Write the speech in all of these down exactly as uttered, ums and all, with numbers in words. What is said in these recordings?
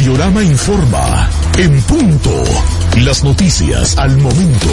Radiorama informa. En punto. Las noticias al momento.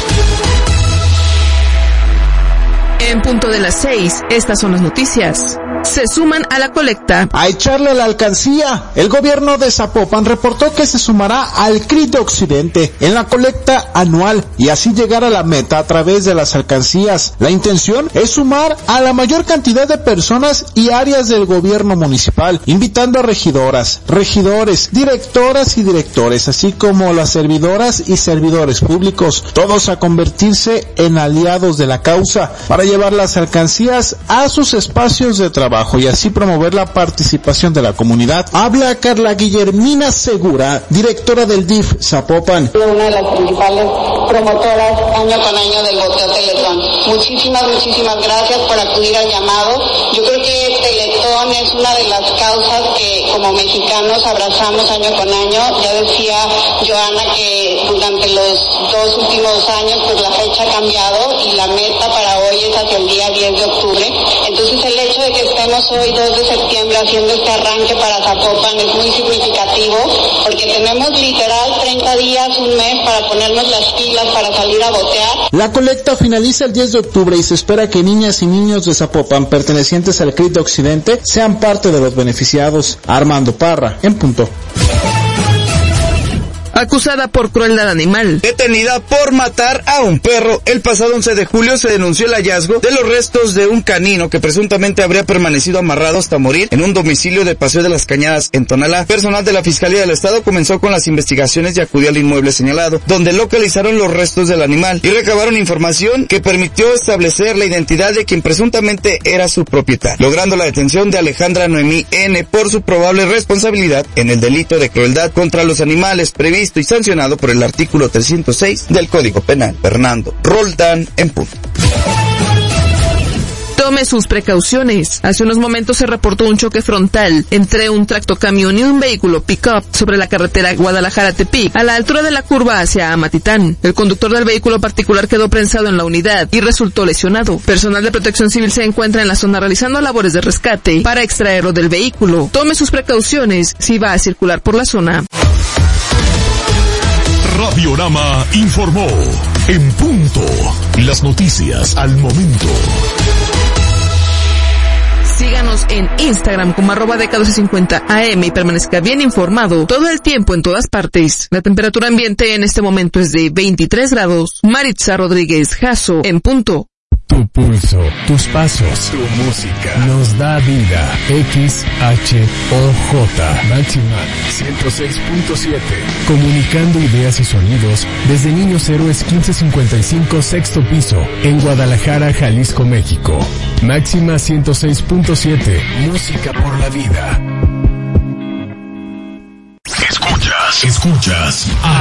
En punto de las seis, estas son las noticias. Se suman a la colecta. A echarle a la alcancía. El gobierno de Zapopan reportó que se sumará al C R I de Occidente en la colecta anual y así llegar a la meta a través de las alcancías. La intención es sumar a la mayor cantidad de personas y áreas del gobierno municipal, invitando a regidoras, regidores, directoras y directores, así como las servidoras y servidores públicos, todos a convertirse en aliados de la causa para llevar las alcancías a sus espacios de trabajo y así promover la participación de la comunidad. Habla Carla Guillermina Segura, directora del D I F Zapopan. Una de las principales promotoras año con año del boteo Teletón. Muchísimas, muchísimas gracias por acudir al llamado. Yo creo que Teletón es una de las causas que como mexicanos abrazamos año con año. Ya decía Joana que durante los dos últimos años pues la fecha ha cambiado y la meta para hoy es hacia el día diez de octubre. Entonces el hecho de que estemos hoy dos de septiembre haciendo este arranque para Zapopan es muy significativo porque tenemos literal treinta días, un mes para ponernos las pilas para salir a botear. La colecta finaliza el diez de octubre y se espera que niñas y niños de Zapopan pertenecientes al C R I de Occidente sean parte de los beneficiados. Armando Parra, en punto. Acusada por crueldad animal. Detenida por matar a un perro. El pasado once de julio se denunció el hallazgo de los restos de un canino que presuntamente habría permanecido amarrado hasta morir en un domicilio de Paseo de las Cañadas en Tonalá. Personal de la Fiscalía del Estado comenzó con las investigaciones y acudió al inmueble señalado, donde localizaron los restos del animal y recabaron información que permitió establecer la identidad de quien presuntamente era su propietario, logrando la detención de Alejandra Noemí N. por su probable responsabilidad en el delito de crueldad contra los animales previsto y sancionado por el artículo trescientos seis del Código Penal. Fernando Roldán, en punto. Tome sus precauciones. Hace unos momentos se reportó un choque frontal entre un tractocamión y un vehículo pick-up sobre la carretera Guadalajara-Tepic, a la altura de la curva hacia Amatitán. El conductor del vehículo particular quedó prensado en la unidad y resultó lesionado. Personal de Protección Civil se encuentra en la zona realizando labores de rescate para extraerlo del vehículo. Tome sus precauciones si va a circular por la zona. Radiorama informó. En punto. Las noticias al momento. Síganos en Instagram como arroba de catorce cincuenta A M y permanezca bien informado todo el tiempo en todas partes. La temperatura ambiente en este momento es de veintitrés grados. Maritza Rodríguez Jasso, en punto. Tu pulso, tus pasos, tu música nos da vida. X H O J Máxima ciento seis punto siete. Comunicando ideas y sonidos desde Niños Héroes quince cincuenta y cinco sexto piso en Guadalajara, Jalisco, México. Máxima ciento seis punto siete. Música por la vida. Escuchas, escuchas a